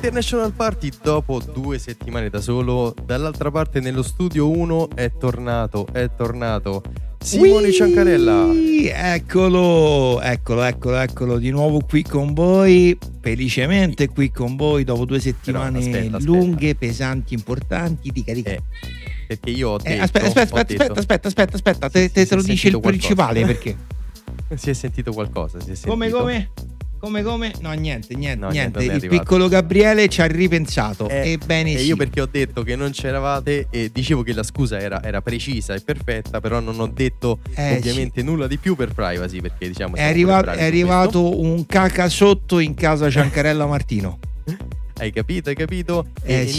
International Party dopo 2 settimane da solo. Dall'altra parte nello studio 1 è tornato Simone Ciancarella. Eccolo di nuovo qui con voi, felicemente qui con voi dopo 2 settimane aspetta. lunghe, pesanti, importanti. Dica. Perché io ho detto Aspetta, te lo dice il principale, perché? Si è sentito qualcosa, Come? No, niente. Il piccolo Gabriele ci ha ripensato. Ebbene sì. Io perché ho detto che non c'eravate e dicevo che la scusa era precisa e perfetta, però non ho detto ovviamente nulla di più per privacy, perché diciamo è arrivato un caca sotto in casa Ciancarella Martino. Hai capito?